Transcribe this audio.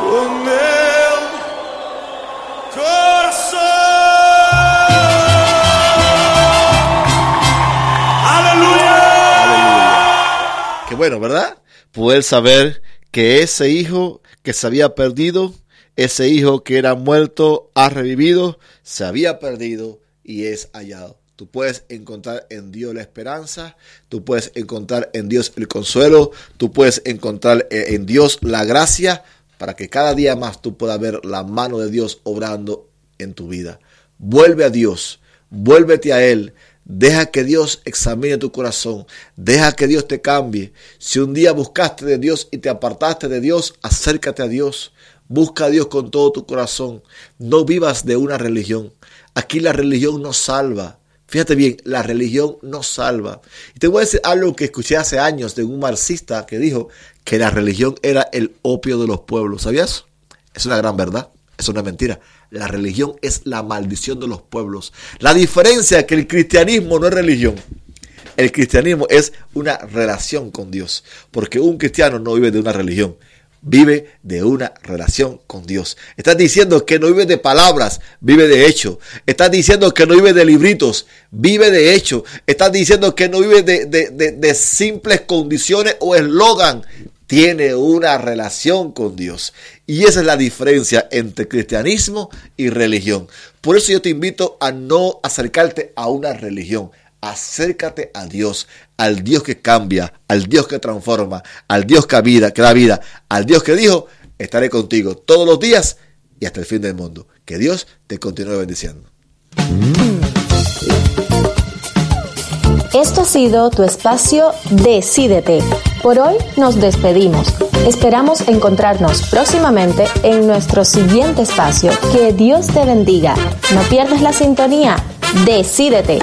con el corazón. ¡Aleluya! Qué bueno, ¿verdad? Poder saber que ese hijo que se había perdido, ese hijo que era muerto, ha revivido, se había perdido y es hallado. Tú puedes encontrar en Dios la esperanza, tú puedes encontrar en Dios el consuelo, tú puedes encontrar en Dios la gracia para que cada día más tú puedas ver la mano de Dios obrando en tu vida. Vuelve a Dios, vuélvete a Él, deja que Dios examine tu corazón, deja que Dios te cambie. Si un día buscaste de Dios y te apartaste de Dios, acércate a Dios. Busca a Dios con todo tu corazón. No vivas de una religión. Aquí la religión no salva. Fíjate bien, la religión no salva. Y te voy a decir algo que escuché hace años de un marxista que dijo que la religión era el opio de los pueblos. ¿Sabías? Es una gran verdad. Es una mentira. La religión es la maldición de los pueblos. La diferencia es que el cristianismo no es religión. El cristianismo es una relación con Dios. Porque un cristiano no vive de una religión. Vive de una relación con Dios. Estás diciendo que no vive de palabras, vive de hecho. Estás diciendo que no vive de libritos, vive de hecho. Estás diciendo que no vive de simples condiciones o eslogan. Tiene una relación con Dios. Y esa es la diferencia entre cristianismo y religión. Por eso yo te invito a no acercarte a una religión. Acércate a Dios, al Dios que cambia, al Dios que transforma, al Dios que da vida, al Dios que dijo, estaré contigo todos los días y hasta el fin del mundo. Que Dios te continúe bendiciendo. Esto ha sido tu espacio Decídete. Por hoy nos despedimos. Esperamos encontrarnos próximamente en nuestro siguiente espacio. Que Dios te bendiga. No pierdas la sintonía. Decídete.